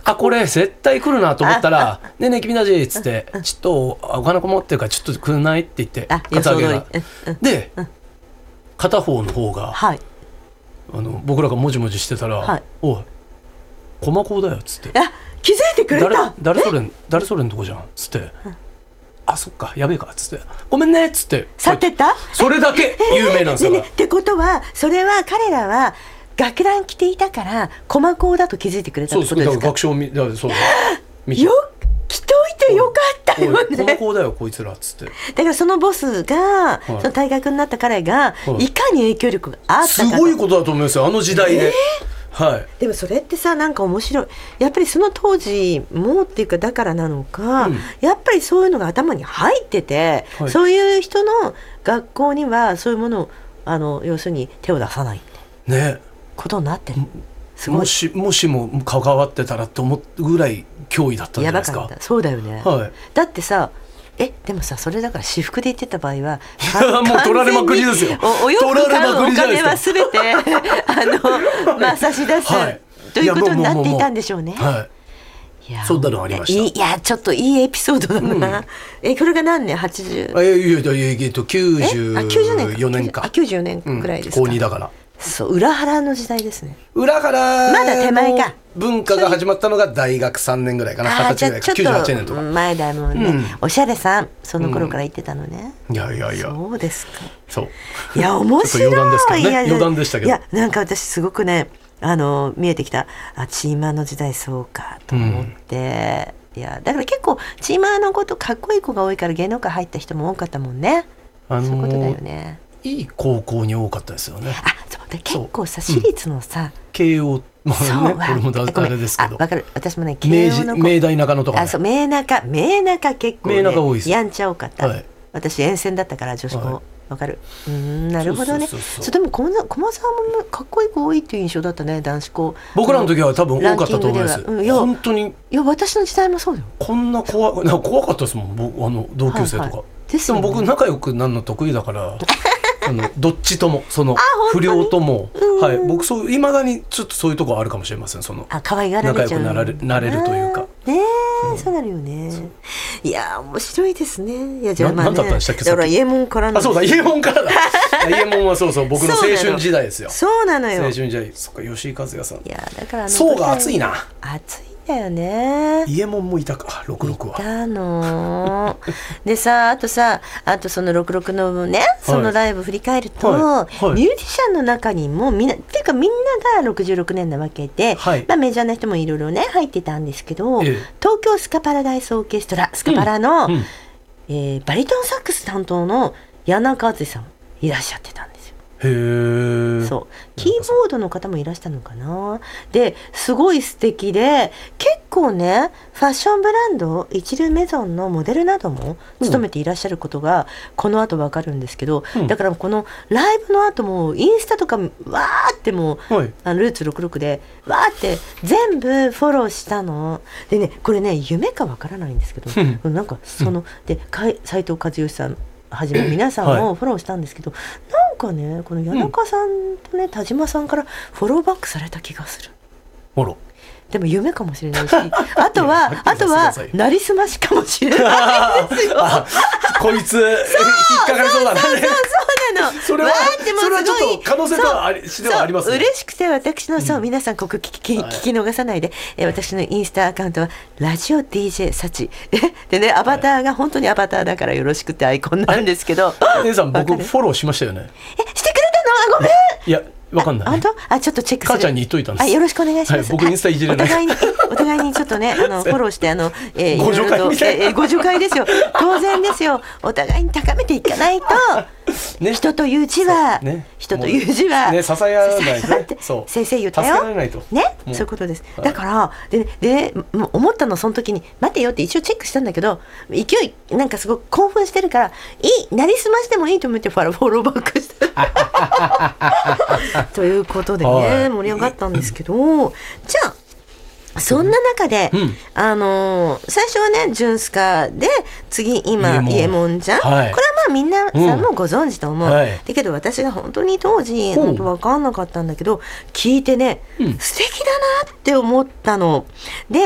これ絶対来るなと思ったら「ねえねえ君たち」っつって「ちょっとお金持ってるからちょっとくんない?」って言ってカツアゲがで片方の方が、はい、僕らがもじもじしてたら「はい、おい駒子だよ」っつって気づいてくれた。 誰それんとこじゃんっつってあ、そっかやべえかっつってごめんねっつって去ってった。 それだけ有名なんですよ、ね、 ってことはそれは彼らは学ラン着ていたから駒子だと気づいてくれたってことですか。 そう学章見そうよ着といてよかったよね。 駒子だよこいつらっつって。 だからそのボスが、はい、その退学になった彼が、はい、いかに影響力があったか。 すごいことだと思いますよあの時代で、はい、 でもそれってさなんか面白い。やっぱりその当時もうっていうかだからなのか、やっぱりそういうのが頭に入ってて、はい、そういう人の学校にはそういうものを要するに手を出さないねことになってる。すごい。 もしも関わってたらって思うぐらい脅威だったんじゃないですか。 やばかった。そうだよね、はい、だってさでもさそれだから私服で言ってた場合はもう取られまくりですよ。 お洋服買うお金は全て差し出す、はい、ということになっていたんでしょうね。 いやそんなのありました。 いやちょっといいエピソードだな、これが何年80？ 94年か。 94年くらいですか、 高2だから。 そう裏腹の時代ですね。 裏腹まだ手前か。 文化が始まったのが大学3年ぐらいかな。20歳ぐらいか。98年とか前だもんね、おしゃれさんその頃から言ってたのね、 いやそうですか。 そういや面白い。 余談ですけどね。余談でしたけど。 いやなんか私すごくね見えてきた。チーマーの時代そうかと思って、いやだから結構チーマーのことかっこいい子が多いから芸能界入った人も多かったもんね、そういうことだよね。 いい高校に多かったですよね。 そうで結構さ私立のさ、 慶応これもあれですけど。 わかる。私もね慶応の子明大中野とかね。 そう明中結構ね明中多いです。 やんちゃ多かった、はい、私沿線だったから女子校、はい、わかる。なるほどね。でも駒沢もかっこいい子多いっていう印象だったね男子校。 僕らの時は多分多かったと思います。本当に。 いや私の時代もそうよ。 こんな怖かったですもん同級生とか、はいはい、でも僕仲良くなるの得意だからどっちとも不良とも、はい、僕いまだにちょっとそういうところあるかもしれません。 可愛がられちゃう仲良くなれるというかね、そうなるよね。いや面白いですね。いやじゃあ何だったんでしたっけ。 だから伊右衛門からの。 そうだ伊右衛門からだ。伊右衛門はそう僕の青春時代ですよ。 そうなのよ。 青春時代。そっか吉井和也さん。 いやだから層が厚いな。 厚いだよね。 伊右衛門もいたか66は。 いたのでさあとその66のねそのライブ振り返ると、はい、ミュージシャンの中にもみんなが66年なわけで、はい、メジャーな人もいろいろね入ってたんですけど、東京スカパラダイスオーケストラスカパラの、バリトンサックス担当の谷中敦さんいらっしゃってたんですよ。そうキーボードの方もいらしたのかな。ですごい素敵で結構ねファッションブランド一流メゾンのモデルなども務めていらっしゃることがこの後わかるんですけど、だからこのライブの後もインスタとかわーってもう、はい、ルーツ66でわーって全部フォローしたのでね。これね夢かわからないんですけど、なんかで斉藤和義さんはじめ皆さんをフォローしたんですけど、なんかねこの谷中さんとね田島さんからフォローバックされた気がする。でも夢かもしれないしあとはなりすましかもしれないですよ。 こいつ引っかかりそうだね。 そうなの。 それはちょっと可能性はありますね。 嬉しくて私の皆さんここ聞き逃さないで、私のインスタアカウントはラジオ DJ サチでねアバターが本当にアバターだからよろしくってアイコンなんですけど、 姉さん僕フォローしましたよね。 してくれたの。ごめん。 いやわかんない。 本当？ちょっとチェックする。 母ちゃんに言っといたんです。 よろしくお願いします。 僕インスタいじれない。 お互いにちょっとねフォローしてご助会みたいな。ご助会ですよ。当然ですよ。お互いに高めていかないと。人という字は人という字は支え合わないとね。 先生言ったよ。 助けられないとね。そういうことです。だからで思ったのその時に待てよって一応チェックしたんだけど勢いなんかすごく興奮してるからなりすましてもいいと思ってフォローバックした。ということでね盛り上がったんですけど、じゃあそんな中で、最初はねジュンスカで次今イエモンじゃん、これはみんなさんもご存知と思う、だけど私が本当に当時本当分かんなかったんだけど聞いてね、素敵だなって思ったので